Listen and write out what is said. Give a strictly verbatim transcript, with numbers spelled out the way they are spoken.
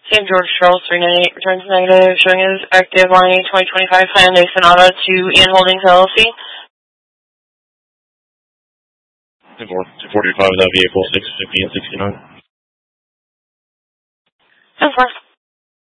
Saint George Charles three ninety-eight returns negative, showing as active on a twenty twenty-five Hyundai Sonata to Ian Holdings L L C. two forty-five, that vehicle, six fifty and sixty-nine. ten four.